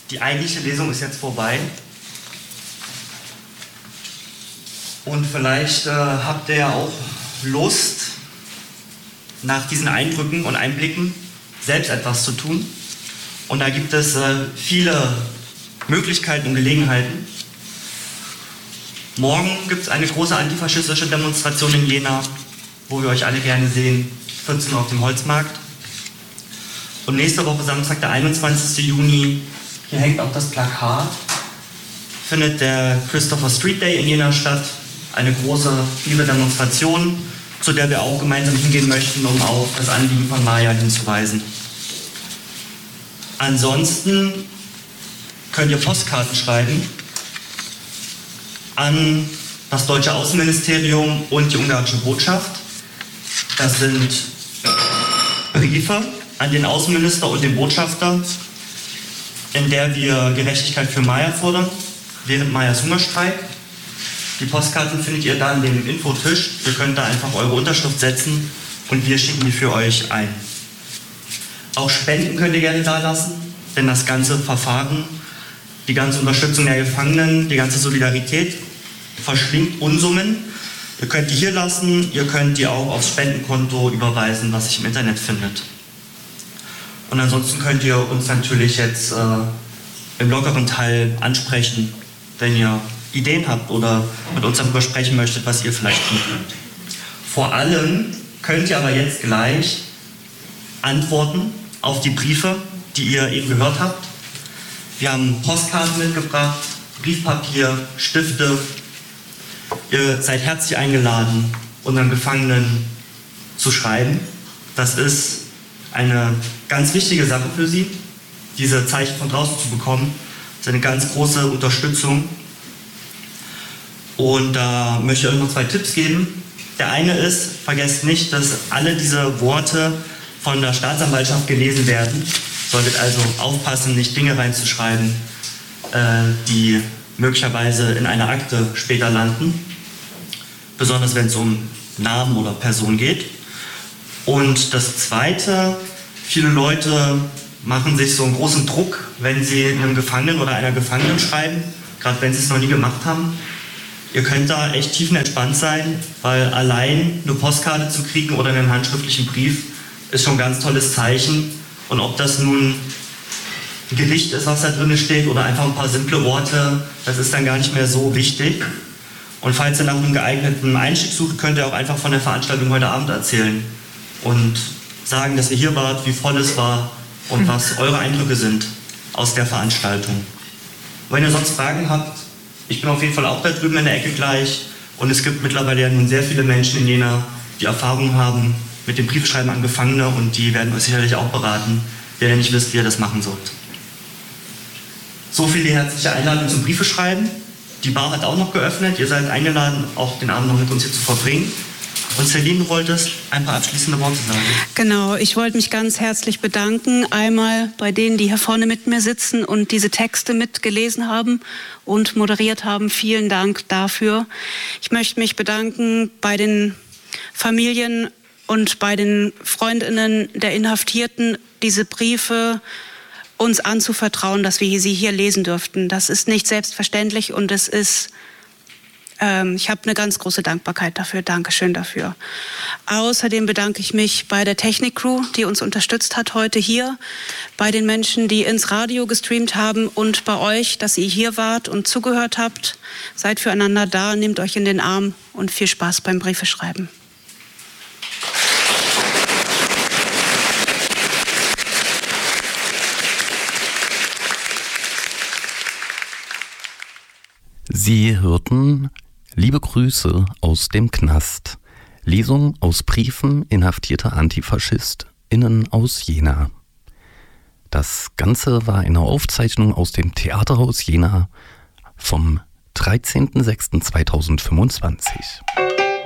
Die eigentliche Lesung ist jetzt vorbei. Und vielleicht habt ihr ja auch Lust, nach diesen Eindrücken und Einblicken selbst etwas zu tun. Und da gibt es viele Möglichkeiten und Gelegenheiten. Morgen gibt es eine große antifaschistische Demonstration in Jena, wo wir euch alle gerne sehen, 14 Uhr auf dem Holzmarkt. Und nächste Woche Samstag, der 21. Juni, hier hängt auch das Plakat, findet der Christopher Street Day in Jena statt. Eine große, viele Demonstration, zu der wir auch gemeinsam hingehen möchten, um auf das Anliegen von Maja hinzuweisen. Ansonsten könnt ihr Postkarten schreiben an das deutsche Außenministerium und die ungarische Botschaft. Das sind Briefe an den Außenminister und den Botschafter, in der wir Gerechtigkeit für Maja fordern, während Majas Hungerstreik. Die Postkarten findet ihr da an dem Infotisch. Ihr könnt da einfach eure Unterschrift setzen und wir schicken die für euch ein. Auch Spenden könnt ihr gerne da lassen, denn das ganze Verfahren, die ganze Unterstützung der Gefangenen, die ganze Solidarität verschlingt Unsummen. Ihr könnt die hier lassen, ihr könnt die auch aufs Spendenkonto überweisen, was sich im Internet findet. Und ansonsten könnt ihr uns natürlich jetzt im lockeren Teil ansprechen, wenn ihr Ideen habt oder mit uns darüber sprechen möchtet, was ihr vielleicht tun könnt. Vor allem könnt ihr aber jetzt gleich antworten auf die Briefe, die ihr eben gehört habt. Wir haben Postkarten mitgebracht, Briefpapier, Stifte. Ihr seid herzlich eingeladen, unseren Gefangenen zu schreiben. Das ist eine ganz wichtige Sache für sie, diese Zeichen von draußen zu bekommen. Das ist eine ganz große Unterstützung. Und da möchte ich euch noch 2 Tipps geben. Der eine ist, vergesst nicht, dass alle diese Worte von der Staatsanwaltschaft gelesen werden. Solltet also aufpassen, nicht Dinge reinzuschreiben, die möglicherweise in einer Akte später landen. Besonders wenn es um Namen oder Personen geht. Und das Zweite, viele Leute machen sich so einen großen Druck, wenn sie einem Gefangenen oder einer Gefangenen schreiben, gerade wenn sie es noch nie gemacht haben. Ihr könnt da echt tiefenentspannt sein, weil allein eine Postkarte zu kriegen oder einen handschriftlichen Brief ist schon ein ganz tolles Zeichen. Und ob das nun ein Gedicht ist, was da drin steht, oder einfach ein paar simple Worte, das ist dann gar nicht mehr so wichtig. Und falls ihr nach einem geeigneten Einstieg sucht, könnt ihr auch einfach von der Veranstaltung heute Abend erzählen und sagen, dass ihr hier wart, wie voll es war und was eure Eindrücke sind aus der Veranstaltung. Wenn ihr sonst Fragen habt, ich bin auf jeden Fall auch da drüben in der Ecke gleich. Und es gibt mittlerweile ja nun sehr viele Menschen in Jena, die Erfahrung haben mit dem Briefschreiben an Gefangene, und die werden euch sicherlich auch beraten, wenn ihr nicht wisst, wie ihr das machen sollt. So viel die herzliche Einladung zum Briefeschreiben. Die Bar hat auch noch geöffnet. Ihr seid eingeladen, auch den Abend noch mit uns hier zu verbringen. Und Celine, du wolltest ein paar abschließende Worte sagen. Genau, ich wollte mich ganz herzlich bedanken. Einmal bei denen, die hier vorne mit mir sitzen und diese Texte mitgelesen haben und moderiert haben. Vielen Dank dafür. Ich möchte mich bedanken bei den Familien und bei den Freundinnen der Inhaftierten, diese Briefe uns anzuvertrauen, dass wir sie hier lesen dürften. Das ist nicht selbstverständlich und es ist... Ich habe eine ganz große Dankbarkeit dafür. Dankeschön dafür. Außerdem bedanke ich mich bei der Technik-Crew, die uns unterstützt hat heute hier, bei den Menschen, die ins Radio gestreamt haben und bei euch, dass ihr hier wart und zugehört habt. Seid füreinander da, nehmt euch in den Arm und viel Spaß beim Briefeschreiben. Sie hörten Liebe Grüße aus dem Knast. Lesung aus Briefen inhaftierter AntifaschistInnen aus Jena. Das Ganze war eine Aufzeichnung aus dem Theaterhaus Jena vom 13.06.2025.